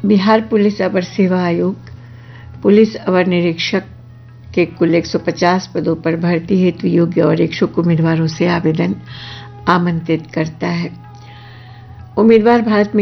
Bihar police अवर सेवा आयोग police अवर निरीक्षक के कुल 150 पदों पर भर्ती हेतु योग्य और इच्छुक उम्मीदवारों से आवेदन आमंत्रित करता है। उम्मीदवार भारत में